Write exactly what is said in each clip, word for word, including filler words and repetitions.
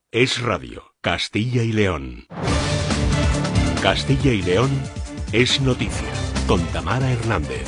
Es Radio, Castilla y León. Castilla y León es noticia, con Tamara Hernández.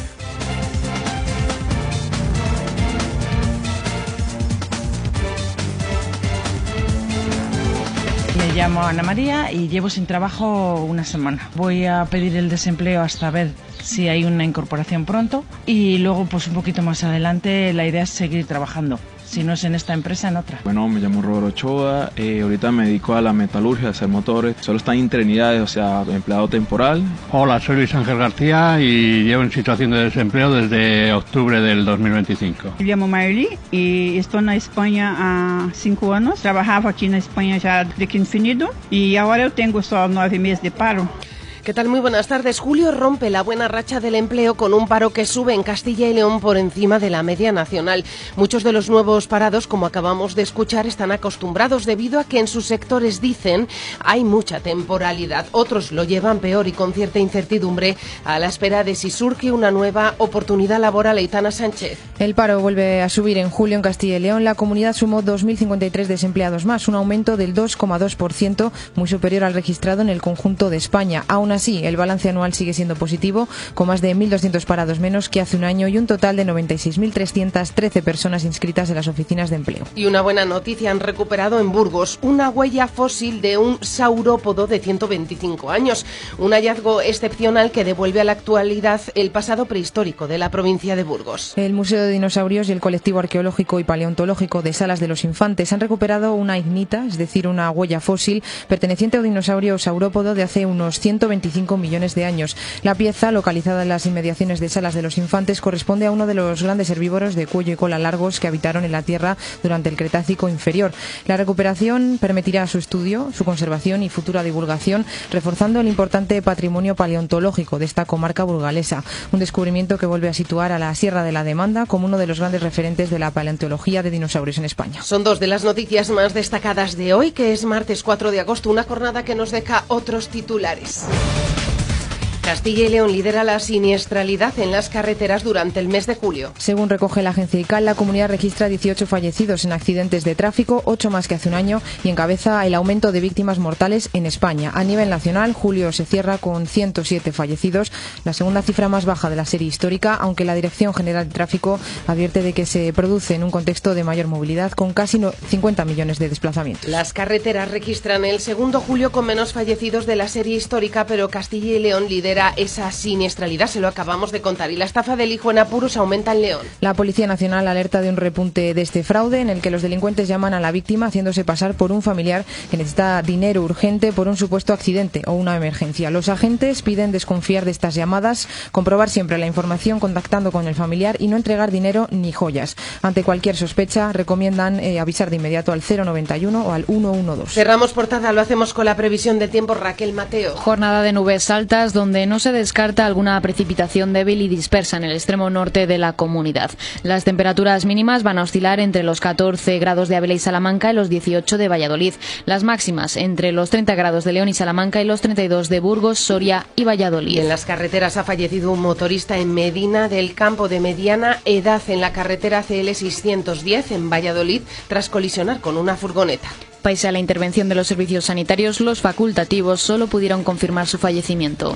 Me llamo Ana María y llevo sin trabajo una semana. Voy a pedir el desempleo hasta ver si hay una incorporación pronto y luego, pues un poquito más adelante, la idea es seguir trabajando. Si no es en esta empresa, en otra. Bueno, me llamo Roberto Ochoa, eh, ahorita me dedico a la metalurgia, a hacer motores. Solo está en interinidades, o sea, empleado temporal. Hola, soy Luis Ángel García y llevo en situación de desempleo desde octubre del dos mil veinticinco. Me llamo Mayli y estoy en España há cinco años. Trabajaba aquí en España ya de que infinido y ahora tengo solo nueve meses de paro. ¿Qué tal? Muy buenas tardes. Julio rompe la buena racha del empleo con un paro que sube en Castilla y León por encima de la media nacional. Muchos de los nuevos parados, como acabamos de escuchar, están acostumbrados debido a que en sus sectores, dicen, hay mucha temporalidad. Otros lo llevan peor y con cierta incertidumbre a la espera de si surge una nueva oportunidad laboral. Aitana Sánchez. El paro vuelve a subir en julio en Castilla y León. La comunidad sumó dos mil cincuenta y tres desempleados más, un aumento del dos coma dos por ciento, muy superior al registrado en el conjunto de España. Aún así, el balance anual sigue siendo positivo, con más de mil doscientos parados menos que hace un año y un total de noventa y seis mil trescientas trece personas inscritas en las oficinas de empleo. Y una buena noticia, han recuperado en Burgos una huella fósil de un saurópodo de ciento veinticinco años, un hallazgo excepcional que devuelve a la actualidad el pasado prehistórico de la provincia de Burgos. El Museo de Dinosaurios y el Colectivo Arqueológico y Paleontológico de Salas de los Infantes han recuperado una ignita, es decir, una huella fósil perteneciente a un dinosaurio saurópodo de hace unos ciento veinticinco millones de años. La pieza, localizada en las inmediaciones de Salas de los Infantes, corresponde a uno de los grandes herbívoros de cuello y cola largos que habitaron en la Tierra durante el Cretácico inferior. La recuperación permitirá su estudio, su conservación y futura divulgación, reforzando el importante patrimonio paleontológico de esta comarca burgalesa. Un descubrimiento que vuelve a situar a la Sierra de la Demanda como uno de los grandes referentes de la paleontología de dinosaurios en España. Son dos de las noticias más destacadas de hoy, que es martes cuatro de agosto, una jornada que nos deja otros titulares. Castilla y León lidera la siniestralidad en las carreteras durante el mes de julio. Según recoge la agencia I C A L, la comunidad registra dieciocho fallecidos en accidentes de tráfico, ocho más que hace un año, y encabeza el aumento de víctimas mortales en España. A nivel nacional, julio se cierra con ciento siete fallecidos, la segunda cifra más baja de la serie histórica, aunque la Dirección General de Tráfico advierte de que se produce en un contexto de mayor movilidad con casi cincuenta millones de desplazamientos. Las carreteras registran el segundo julio con menos fallecidos de la serie histórica, pero Castilla y León lidera esa siniestralidad, se lo acabamos de contar, y la estafa del hijo en apuros aumenta en León. La Policía Nacional alerta de un repunte de este fraude en el que los delincuentes llaman a la víctima haciéndose pasar por un familiar que necesita dinero urgente por un supuesto accidente o una emergencia. Los agentes piden desconfiar de estas llamadas, comprobar siempre la información contactando con el familiar y no entregar dinero ni joyas. Ante cualquier sospecha, recomiendan eh, avisar de inmediato al cero noventa y uno o al ciento doce. Cerramos portada, lo hacemos con la previsión del tiempo. Raquel Mateo. Jornada de nubes altas donde no se descarta alguna precipitación débil y dispersa en el extremo norte de la comunidad. Las temperaturas mínimas van a oscilar entre los catorce grados de Ávila y Salamanca y los dieciocho de Valladolid. Las máximas entre los treinta grados de León y Salamanca y los treinta y dos de Burgos, Soria y Valladolid. Y en las carreteras ha fallecido un motorista en Medina del Campo de mediana edad en la carretera C L seiscientos diez en Valladolid tras colisionar con una furgoneta. Pese a la intervención de los servicios sanitarios, los facultativos solo pudieron confirmar su fallecimiento.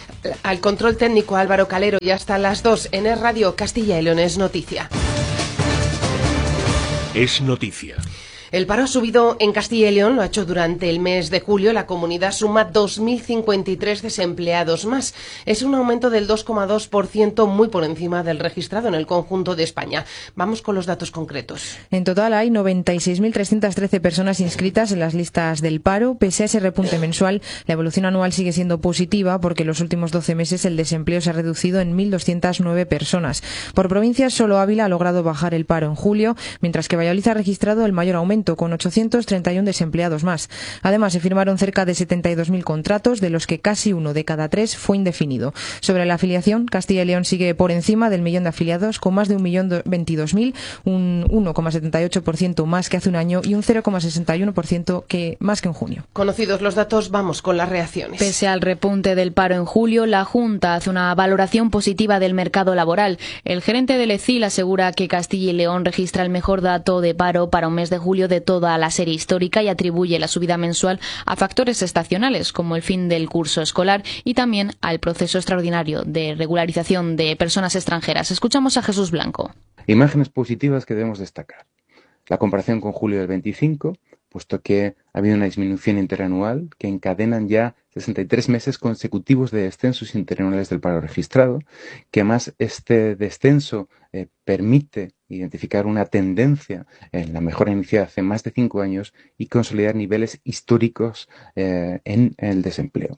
Al control técnico Álvaro Calero, y hasta las dos en Es Radio, Castilla y León es noticia. Es noticia. El paro ha subido en Castilla y León, lo ha hecho durante el mes de julio. La comunidad suma dos mil cincuenta y tres desempleados más. Es un aumento del dos coma dos por ciento, muy por encima del registrado en el conjunto de España. Vamos con los datos concretos. En total hay noventa y seis mil trescientas trece personas inscritas en las listas del paro. Pese a ese repunte mensual, la evolución anual sigue siendo positiva porque en los últimos doce meses el desempleo se ha reducido en mil doscientas nueve personas. Por provincias, solo Ávila ha logrado bajar el paro en julio, mientras que Valladolid ha registrado el mayor aumento, con ochocientos treinta y uno desempleados más. Además, se firmaron cerca de setenta y dos mil contratos, de los que casi uno de cada tres fue indefinido. Sobre la afiliación, Castilla y León sigue por encima del millón de afiliados, con más de un millón veintidós mil, un uno coma setenta y ocho por ciento más que hace un año y un cero coma sesenta y uno por ciento que, más que en junio. Conocidos los datos, vamos con las reacciones. Pese al repunte del paro en julio, la Junta hace una valoración positiva del mercado laboral. El gerente del E C I L asegura que Castilla y León registra el mejor dato de paro para un mes de julio promedio de toda la serie histórica y atribuye la subida mensual a factores estacionales como el fin del curso escolar y también al proceso extraordinario de regularización de personas extranjeras. Escuchamos a Jesús Blanco. Imágenes positivas que debemos destacar. La comparación con julio del veinticinco, puesto que ha habido una disminución interanual que encadenan ya sesenta y tres meses consecutivos de descensos interanuales del paro registrado, que además este descenso eh, permite identificar una tendencia en la mejora iniciada hace más de cinco años y consolidar niveles históricos eh, en el desempleo.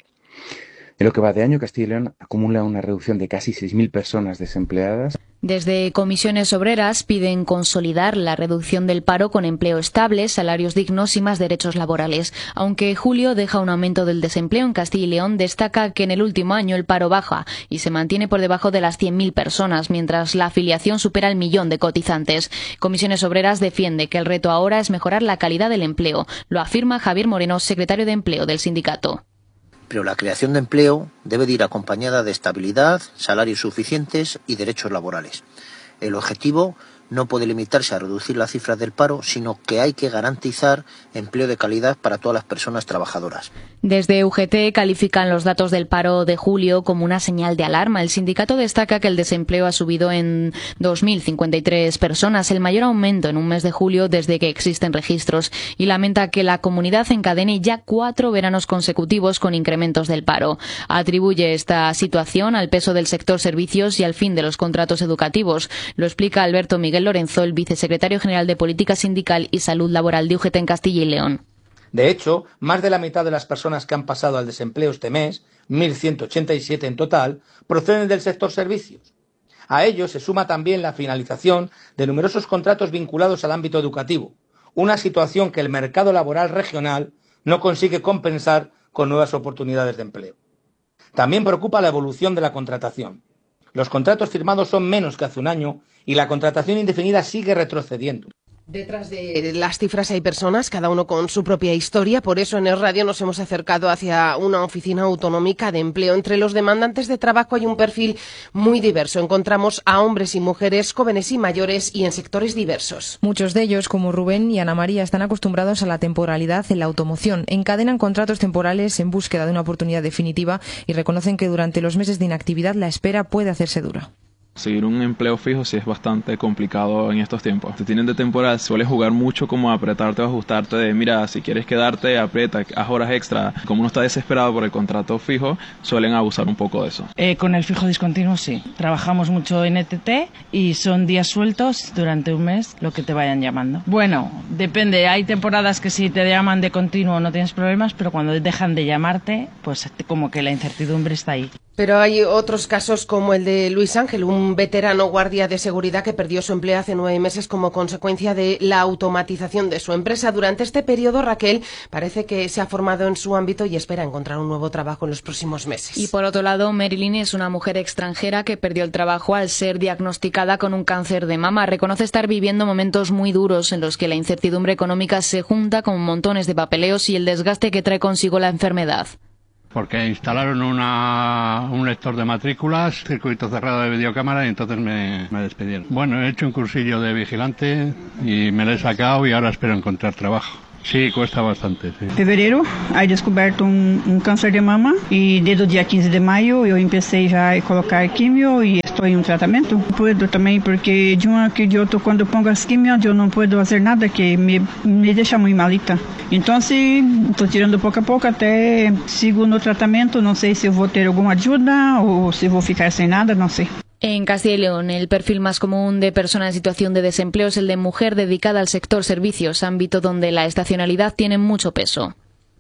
En lo que va de año, Castilla y León acumula una reducción de casi seis mil personas desempleadas. Desde Comisiones Obreras piden consolidar la reducción del paro con empleo estable, salarios dignos y más derechos laborales. Aunque julio deja un aumento del desempleo en Castilla y León, destaca que en el último año el paro baja y se mantiene por debajo de las cien mil personas, mientras la afiliación supera el millón de cotizantes. Comisiones Obreras defiende que el reto ahora es mejorar la calidad del empleo. Lo afirma Javier Moreno, secretario de Empleo del sindicato. Pero la creación de empleo debe de ir acompañada de estabilidad, salarios suficientes y derechos laborales. El objetivo no puede limitarse a reducir las cifras del paro, sino que hay que garantizar empleo de calidad para todas las personas trabajadoras. Desde U G T califican los datos del paro de julio como una señal de alarma. El sindicato destaca que el desempleo ha subido en dos mil cincuenta y tres personas, el mayor aumento en un mes de julio desde que existen registros, y lamenta que la comunidad encadene ya cuatro veranos consecutivos con incrementos del paro. Atribuye esta situación al peso del sector servicios y al fin de los contratos educativos. Lo explica Alberto Miguel Lorenzo, el vicesecretario general de Política Sindical y Salud Laboral de U G T en Castilla y León. De hecho, más de la mitad de las personas que han pasado al desempleo este mes, mil ciento ochenta y siete en total, proceden del sector servicios. A ello se suma también la finalización de numerosos contratos vinculados al ámbito educativo, una situación que el mercado laboral regional no consigue compensar con nuevas oportunidades de empleo. También preocupa la evolución de la contratación. Los contratos firmados son menos que hace un año y la contratación indefinida sigue retrocediendo. Detrás de las cifras hay personas, cada uno con su propia historia. Por eso en el radio nos hemos acercado hacia una oficina autonómica de empleo. Entre los demandantes de trabajo hay un perfil muy diverso. Encontramos a hombres y mujeres, jóvenes y mayores y en sectores diversos. Muchos de ellos, como Rubén y Ana María, están acostumbrados a la temporalidad en la automoción. Encadenan contratos temporales en búsqueda de una oportunidad definitiva y reconocen que durante los meses de inactividad la espera puede hacerse dura. Seguir un empleo fijo sí es bastante complicado en estos tiempos. Si tienen de temporada, sueles jugar mucho como a apretarte o ajustarte de, mira, si quieres quedarte, aprieta, haz horas extra. Como uno está desesperado por el contrato fijo, suelen abusar un poco de eso. Eh, con el fijo discontinuo sí. Trabajamos mucho en E T T y son días sueltos durante un mes lo que te vayan llamando. Bueno, depende. Hay temporadas que si te llaman de continuo no tienes problemas, pero cuando dejan de llamarte, pues como que la incertidumbre está ahí. Pero hay otros casos como el de Luis Ángel, un veterano guardia de seguridad que perdió su empleo hace nueve meses como consecuencia de la automatización de su empresa. Durante este periodo, Raquel parece que se ha formado en su ámbito y espera encontrar un nuevo trabajo en los próximos meses. Y por otro lado, Marilyn es una mujer extranjera que perdió el trabajo al ser diagnosticada con un cáncer de mama. Reconoce estar viviendo momentos muy duros en los que la incertidumbre económica se junta con montones de papeleos y el desgaste que trae consigo la enfermedad. Porque instalaron una, un lector de matrículas, circuito cerrado de videocámara y entonces me, me despidieron. Bueno, he hecho un cursillo de vigilante y me lo he sacado y ahora espero encontrar trabajo. Sí, cuesta bastante, sí. Em fevereiro, aí descoberto um, um câncer de mama e desde o dia quinze de maio eu empecei já a colocar quimio e estou em um tratamento. Puedo também porque de um aqui de outro quando pongo as quimios eu não puedo fazer nada que me, me deixa muito malita. Então estou tirando pouco a pouco até sigo no tratamento, não sei se eu vou ter alguma ajuda ou se vou ficar sem nada, não sei. En Castilla y León, el perfil más común de persona en situación de desempleo es el de mujer dedicada al sector servicios, ámbito donde la estacionalidad tiene mucho peso.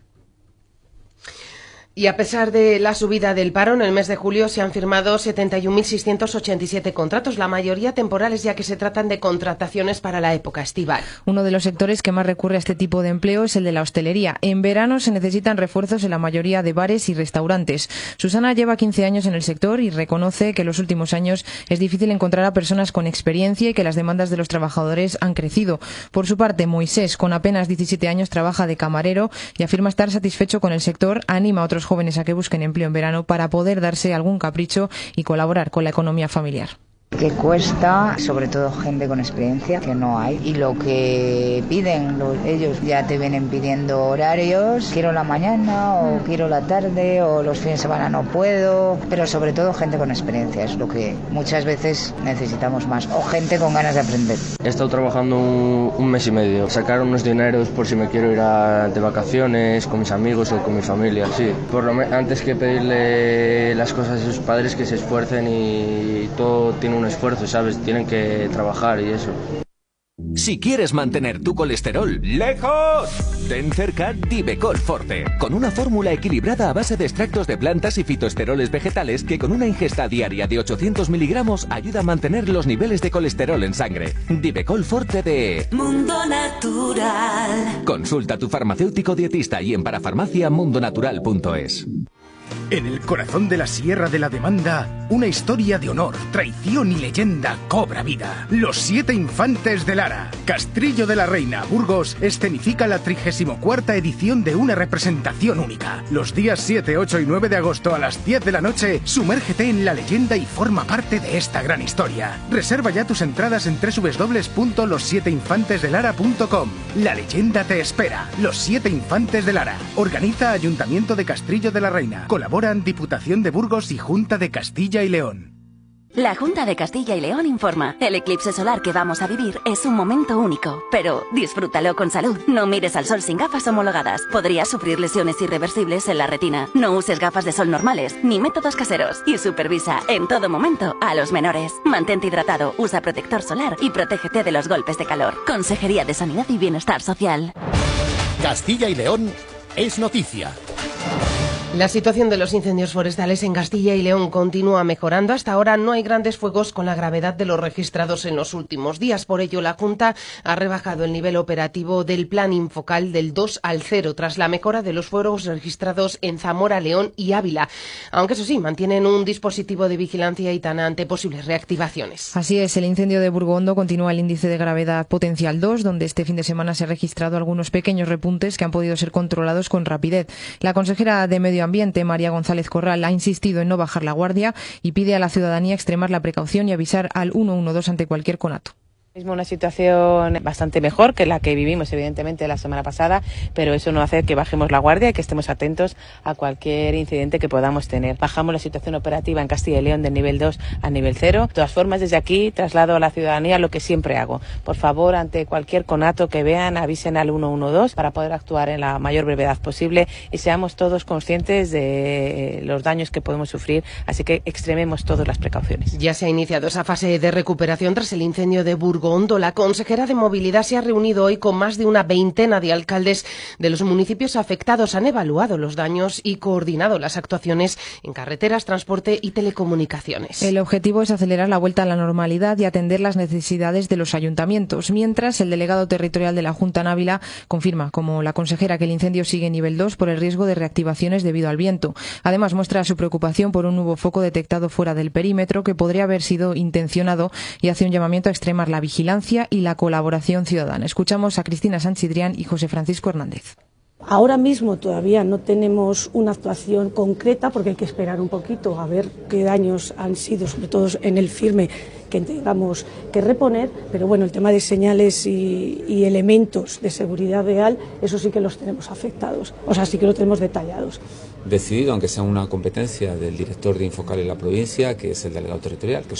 Y a pesar de la subida del paro, en el mes de julio se han firmado setenta y un mil seiscientos ochenta y siete contratos, la mayoría temporales, ya que se tratan de contrataciones para la época estival. Uno de los sectores que más recurre a este tipo de empleo es el de la hostelería. En verano se necesitan refuerzos en la mayoría de bares y restaurantes. Susana lleva quince años en el sector y reconoce que en los últimos años es difícil encontrar a personas con experiencia y que las demandas de los trabajadores han crecido. Por su parte, Moisés, con apenas diecisiete años, trabaja de camarero y afirma estar satisfecho con el sector, anima a otros jóvenes a que busquen empleo en verano para poder darse algún capricho y colaborar con la economía familiar. Que cuesta, sobre todo gente con experiencia, que no hay. Y lo que piden, lo, ellos ya te vienen pidiendo horarios, quiero la mañana o quiero la tarde o los fines de semana no puedo, pero sobre todo gente con experiencia, es lo que muchas veces necesitamos más, o gente con ganas de aprender. He estado trabajando un, un mes y medio, sacar unos dineros por si me quiero ir a, de vacaciones con mis amigos o con mi familia, sí. Por lo menos antes que pedirle las cosas a sus padres, que se esfuercen y todo tiene un esfuerzo, ¿sabes? Tienen que trabajar y eso. Si quieres mantener tu colesterol lejos, ten cerca Divecol Forte, con una fórmula equilibrada a base de extractos de plantas y fitoesteroles vegetales que con una ingesta diaria de ochocientos miligramos ayuda a mantener los niveles de colesterol en sangre. Divecol Forte de Mundo Natural. Consulta a tu farmacéutico dietista y en parafarmacia mundonatural punto es. En el corazón de la Sierra de la Demanda, una historia de honor, traición y leyenda cobra vida. Los siete infantes de Lara. Castrillo de la Reina, Burgos, escenifica la trigésima cuarta edición de una representación única. Los días siete, ocho y nueve de agosto a las diez de la noche, sumérgete en la leyenda y forma parte de esta gran historia. Reserva ya tus entradas en doble u doble u doble u punto los siete infantes de lara punto com. La leyenda te espera. Los siete infantes de Lara. Organiza Ayuntamiento de Castrillo de la Reina. Colaboran Diputación de Burgos y Junta de Castilla y León. La Junta de Castilla y León informa. El eclipse solar que vamos a vivir es un momento único, pero disfrútalo con salud. No mires al sol sin gafas homologadas. Podrías sufrir lesiones irreversibles en la retina. No uses gafas de sol normales, ni métodos caseros. Y supervisa en todo momento a los menores. Mantente hidratado, usa protector solar y protégete de los golpes de calor. Consejería de Sanidad y Bienestar Social. Castilla y León es noticia. La situación de los incendios forestales en Castilla y León continúa mejorando. Hasta ahora no hay grandes fuegos con la gravedad de los registrados en los últimos días. Por ello, la Junta ha rebajado el nivel operativo del plan Infocal del dos al cero, tras la mejora de los fuegos registrados en Zamora, León y Ávila. Aunque eso sí, mantienen un dispositivo de vigilancia y tan ante posibles reactivaciones. Así es, el incendio de Burgondo continúa el índice de gravedad potencial dos, donde este fin de semana se han registrado algunos pequeños repuntes que han podido ser controlados con rapidez. La consejera de Medio Ambiente, María González Corral, ha insistido en no bajar la guardia y pide a la ciudadanía extremar la precaución y avisar al uno uno dos ante cualquier conato. Es una situación bastante mejor que la que vivimos evidentemente la semana pasada, pero eso no hace que bajemos la guardia y que estemos atentos a cualquier incidente que podamos tener. Bajamos la situación operativa en Castilla y León del nivel dos a nivel cero. De todas formas, desde aquí traslado a la ciudadanía lo que siempre hago. Por favor, ante cualquier conato que vean, avisen al uno uno dos para poder actuar en la mayor brevedad posible y seamos todos conscientes de los daños que podemos sufrir, así que extrememos todas las precauciones. Ya se ha iniciado esa fase de recuperación tras el incendio de Burgos. La consejera de Movilidad se ha reunido hoy con más de una veintena de alcaldes de los municipios afectados. Han evaluado los daños y coordinado las actuaciones en carreteras, transporte y telecomunicaciones. El objetivo es acelerar la vuelta a la normalidad y atender las necesidades de los ayuntamientos. Mientras, el delegado territorial de la Junta en Ávila confirma, como la consejera, que el incendio sigue en nivel dos por el riesgo de reactivaciones debido al viento. Además, muestra su preocupación por un nuevo foco detectado fuera del perímetro que podría haber sido intencionado y hace un llamamiento a extremar la vigilancia y la colaboración ciudadana. Escuchamos a Cristina Sanchidrián y José Francisco Hernández. Ahora mismo todavía no tenemos una actuación concreta porque hay que esperar un poquito a ver qué daños han sido, sobre todo en el firme, que tengamos que reponer, pero bueno, el tema de señales y, y elementos de seguridad real, eso sí que los tenemos afectados, o sea, sí que lo tenemos detallados. Decidido, aunque sea una competencia del director de Infocal en la provincia, que es el delegado territorial, que